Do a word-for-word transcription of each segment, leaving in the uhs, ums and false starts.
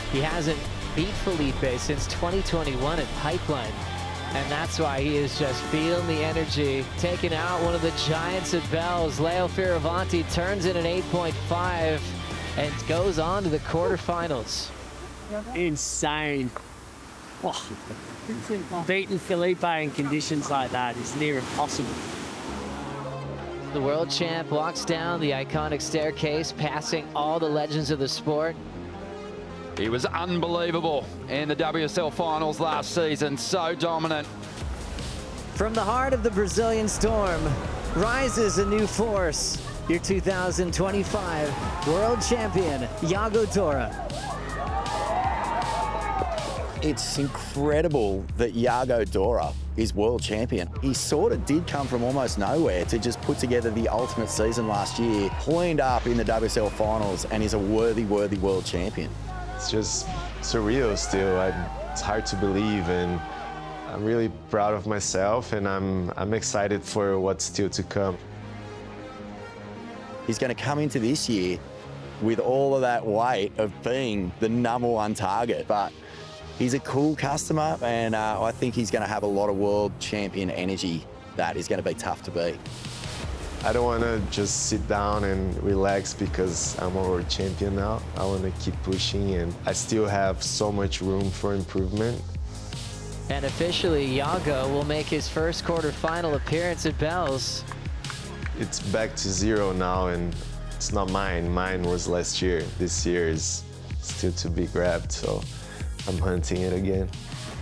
He hasn't beat Felipe since twenty twenty-one at Pipeline. And that's why he is just feeling the energy, taking out one of the giants at Bells. Leo Fioravanti turns in an eight point five and goes on to the quarterfinals. Insane. Oh, beating Felipe in conditions like that is near impossible. The world champ walks down the iconic staircase, passing all the legends of the sport. He was unbelievable in the W S L finals last season, so dominant. From the heart of the Brazilian storm rises a new force. Your two thousand twenty-five world champion, Yago Dora. It's incredible that Yago Dora is world champion. He sort of did come from almost nowhere to just put together the ultimate season last year, cleaned up in the W S L finals, and is a worthy, worthy world champion. It's just surreal still. I, it's hard to believe, and I'm really proud of myself, and I'm, I'm excited for what's still to come. He's going to come into this year with all of that weight of being the number one target, but he's a cool customer, and uh, I think he's going to have a lot of world champion energy that is going to be tough to beat. I don't want to just sit down and relax because I'm a world champion now. I want to keep pushing, and I still have so much room for improvement. And officially, Yago will make his first quarterfinal appearance at Bells. It's back to zero now, and it's not mine. Mine was last year. This year is still to be grabbed, so I'm hunting it again.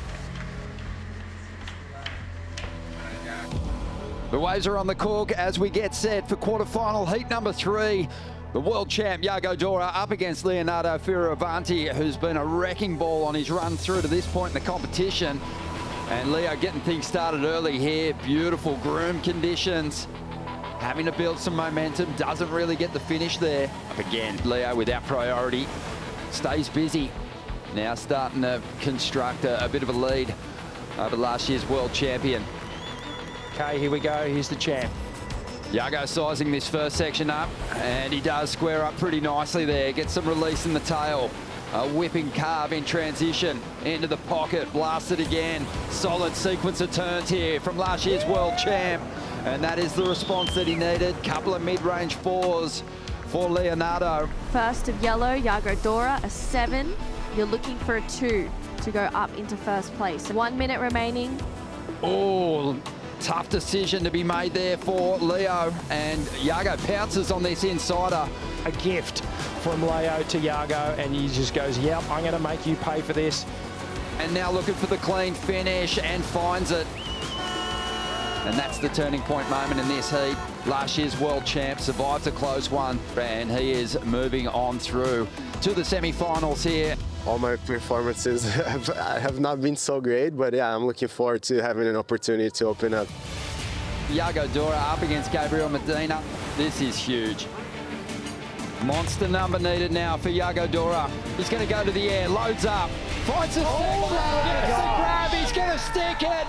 The waves are on the cork as we get set for quarterfinal heat number three. The world champ Yago Dora up against Leonardo Fioravanti, who's been a wrecking ball on his run through to this point in the competition. And Leo getting things started early here. Beautiful groom conditions. Having to build some momentum, doesn't really get the finish there. Up again, Leo without priority, stays busy. Now starting to construct a, a bit of a lead over last year's world champion. Okay, here we go, here's the champ. Yago sizing this first section up, and he does square up pretty nicely there. Gets some release in the tail. A whipping carve in transition into the pocket, blasted again. Solid sequence of turns here from last year's world champ, and that is the response that he needed. Couple of mid-range fours for Leonardo. First of yellow, Yago Dora, a seven. You're looking for a two to go up into first place. One minute remaining. Oh, tough decision to be made there for Leo, and Yago pounces on this insider. A gift from Leo to Yago, and he just goes, yep, I'm going to make you pay for this. And now looking for the clean finish, and finds it. And that's the turning point moment in this heat. Last year's world champ survives a close one, and he is moving on through to the semi-finals here. All my performances have, have not been so great, but yeah, I'm looking forward to having an opportunity to open up. Yago Dora up against Gabriel Medina. This is huge. Monster number needed now for Yago Dora. He's going to go to the air, loads up, finds the oh gets the grab, he's going to stick it.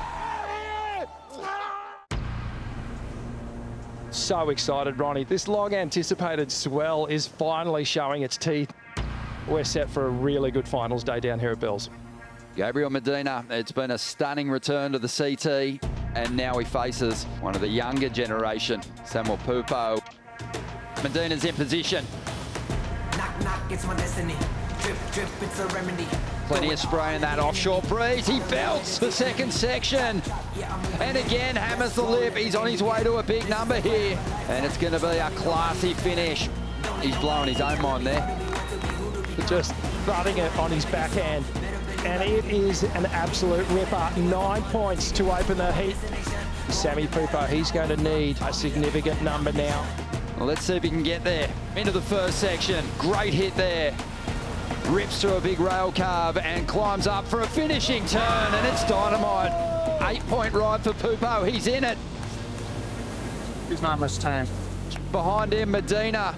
So excited, Ronnie. This long-anticipated swell is finally showing its teeth. We're set for a really good finals day down here at Bells. Gabriel Medina, it's been a stunning return to the C T, and now he faces one of the younger generation, Samuel Pupo. Medina's in position. Knock, knock, it's my destiny. Drip, drip, it's a remedy. Plenty of spray in that offshore breeze. He belts the second section. And again, hammers the lip. He's on his way to a big number here. And it's going to be a classy finish. He's blowing his own mind there. Just butting it on his backhand. And it is an absolute ripper. Nine points to open the heat. Sammy Pupo, he's going to need a significant number now. Well, let's see if he can get there. Into the first section. Great hit there. Rips through a big rail carve and climbs up for a finishing turn, and it's dynamite. Eight-point ride for Pupo. He's in it. There's not much time. Behind him, Medina.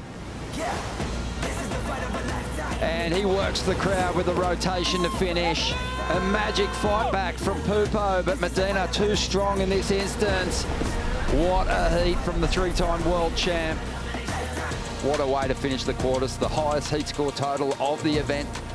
And he works the crowd with a rotation to finish. A magic fight back from Pupo, but Medina too strong in this instance. What a heat from the three-time world champ. What a way to finish the quarters, the highest heat score total of the event.